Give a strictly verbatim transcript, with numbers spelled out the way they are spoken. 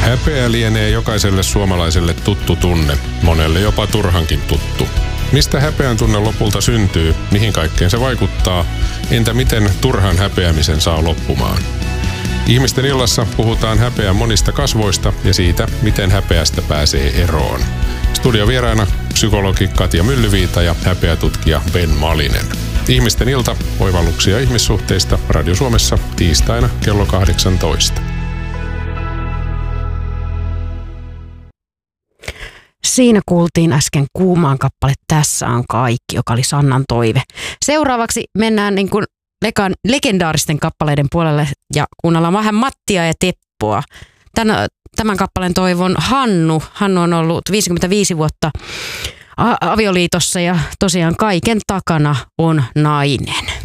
Häpeä lienee jokaiselle suomalaiselle tuttu tunne, monelle jopa turhankin tuttu. Mistä häpeän tunne lopulta syntyy, mihin kaikkeen se vaikuttaa, entä miten turhan häpeämisen saa loppumaan? Ihmisten illassa puhutaan häpeän monista kasvoista ja siitä, miten häpeästä pääsee eroon. Studiovieraana psykologi Katja Myllyviita ja häpeätutkija Ben Malinen. Ihmisten ilta, oivalluksia ihmissuhteista Radio Suomessa tiistaina kello kahdeksantoista. Siinä kuultiin äsken Kuumaan kappale Tässä on kaikki, joka oli Sannan toive. Seuraavaksi mennään niin kuin lekan, legendaaristen kappaleiden puolelle ja kuunnellaan vähän Mattia ja Teppoa. Tän, tämän kappaleen toivon Hannu. Hannu on ollut viisikymmentäviisi vuotta a- avioliitossa ja tosiaan kaiken takana on nainen.